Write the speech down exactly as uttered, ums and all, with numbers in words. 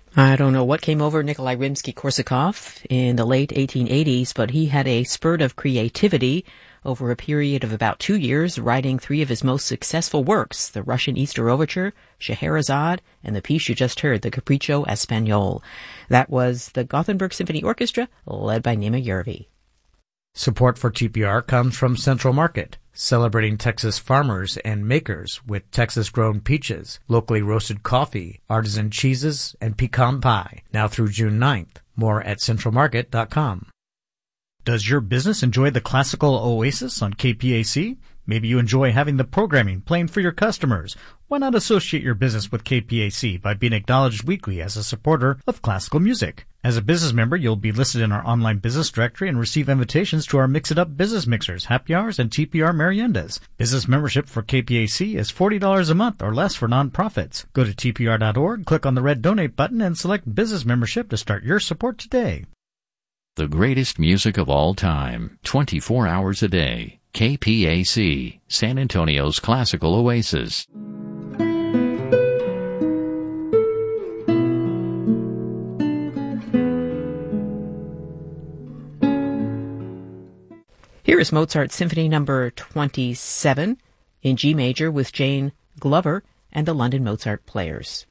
I don't know what came over Nikolai Rimsky-Korsakov in the late eighteen eighties, but he had a spurt of creativity over a period of about two years, writing three of his most successful works, the Russian Easter Overture, Scheherazade, and the piece you just heard, the Capriccio Espagnol. That was the Gothenburg Symphony Orchestra, led by Nima Yervi. Support for T P R comes from Central Market, celebrating Texas farmers and makers with Texas-grown peaches, locally roasted coffee, artisan cheeses, and pecan pie. Now through June ninth. More at central market dot com. Does your business enjoy the classical oasis on K P A C? Maybe you enjoy having the programming playing for your customers. Why not associate your business with K P A C by being acknowledged weekly as a supporter of classical music? As a business member, you'll be listed in our online business directory and receive invitations to our Mix It Up business mixers, happy hours, and T P R meriendas. Business membership for K P A C is forty dollars a month or less for nonprofits. Go to T P R dot org, click on the red donate button, and select business membership to start your support today. The greatest music of all time, twenty-four hours a day. K P A C, San Antonio's classical oasis. Here is Mozart Symphony Number twenty-seven in G major with Jane Glover and the London Mozart Players.